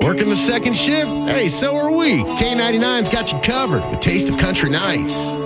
Working the second shift? Hey, so are we. K99's got you covered. A taste of country nights.